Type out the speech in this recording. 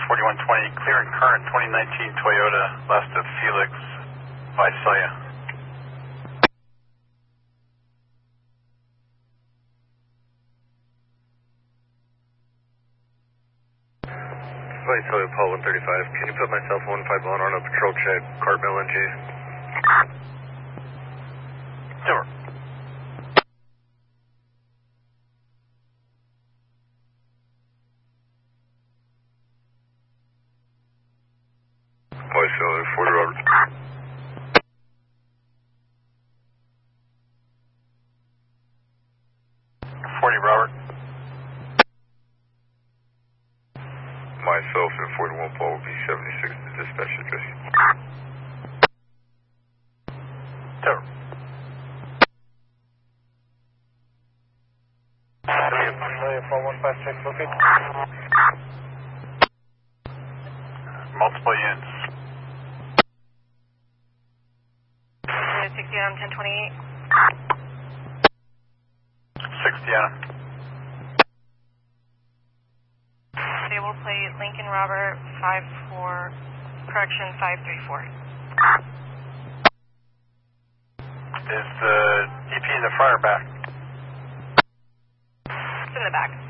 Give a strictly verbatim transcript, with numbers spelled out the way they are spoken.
forty-one twenty, clear and current, twenty nineteen Toyota, left of Felix, Visalia. Visalia, Paul one thirty-five, can you put myself one five one on a patrol check, Cartmill N G? Sure. Visalia, forty Robert. forty Robert. Myself and forty-one Paul will be seventy-six to dispatch address. Sure. Paul one five six, okay. Multiple units. sixty on ten twenty-eight. sixty on. Stable plate Lincoln Robert five four, correction five three four. Is the E P in the front or back? It's in the back.